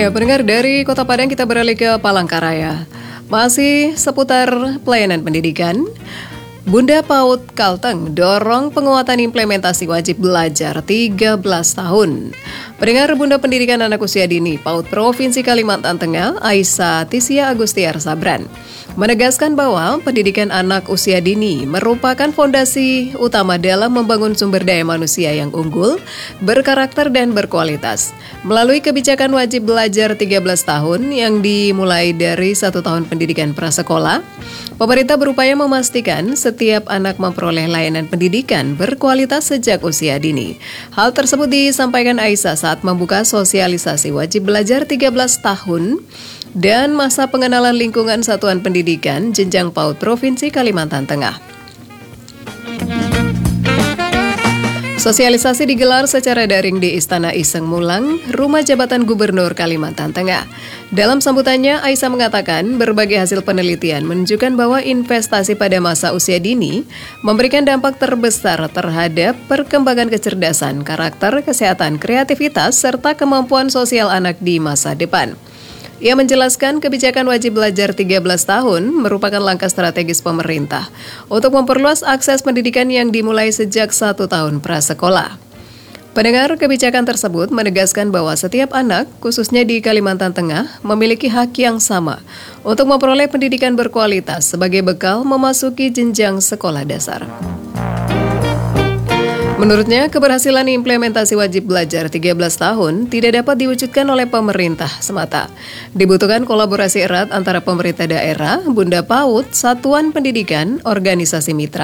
Ya, pendengar dari Kota Padang kita beralih ke Palangkaraya. Masih seputar pelayanan pendidikan, Bunda PAUD Kalteng dorong penguatan implementasi wajib belajar 13 tahun. Pendengar Bunda Pendidikan Anak Usia Dini PAUD Provinsi Kalimantan Tengah, Aisyah Tisia Agustiar Sabran, menegaskan bahwa pendidikan anak usia dini merupakan fondasi utama dalam membangun sumber daya manusia yang unggul, berkarakter dan berkualitas. Melalui kebijakan wajib belajar 13 tahun yang dimulai dari 1 tahun pendidikan prasekolah, pemerintah berupaya memastikan setiap anak memperoleh layanan pendidikan berkualitas sejak usia dini. Hal tersebut disampaikan Aisyah saat membuka sosialisasi wajib belajar 13 tahun dan masa pengenalan lingkungan satuan pendidikan jenjang PAUD Provinsi Kalimantan Tengah. Sosialisasi digelar secara daring di Istana Iseng Mulang, Rumah Jabatan Gubernur Kalimantan Tengah. Dalam sambutannya, Aisyah mengatakan berbagai hasil penelitian menunjukkan bahwa investasi pada masa usia dini memberikan dampak terbesar terhadap perkembangan kecerdasan, karakter, kesehatan, kreativitas, serta kemampuan sosial anak di masa depan. Ia menjelaskan kebijakan wajib belajar 13 tahun merupakan langkah strategis pemerintah untuk memperluas akses pendidikan yang dimulai sejak 1 tahun prasekolah. Pendengar, kebijakan tersebut menegaskan bahwa setiap anak, khususnya di Kalimantan Tengah, memiliki hak yang sama untuk memperoleh pendidikan berkualitas sebagai bekal memasuki jenjang sekolah dasar. Menurutnya, keberhasilan implementasi wajib belajar 13 tahun tidak dapat diwujudkan oleh pemerintah semata. Dibutuhkan kolaborasi erat antara pemerintah daerah, Bunda PAUD, satuan pendidikan, organisasi mitra,